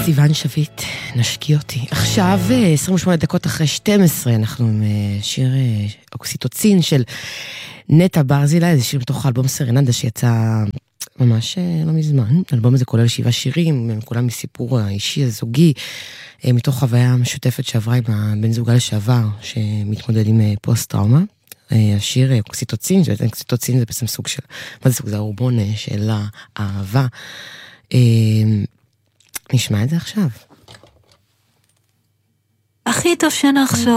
סיוון שביט, נשקי אותי. עכשיו, 28 דקות אחרי 12, אנחנו עם שיר אוקסיטוצין של נטע ברזילי, זה שיר מתוך האלבום סרננדה שיצא ממש לא מזמן. האלבום הזה כולל 7 שירים, כולם מסיפור האישי הזוגי, מתוך חוויה משותפת שעברה עם הבן זוגה לשעבר, שמתמודד עם פוסט-טראומה. השיר אוקסיטוצין, אוקסיטוצין זה בעצם סוג של, מה זה סוג? זה ההורמון של האהבה. נשמע את זה עכשיו. הכי טוב שנחזור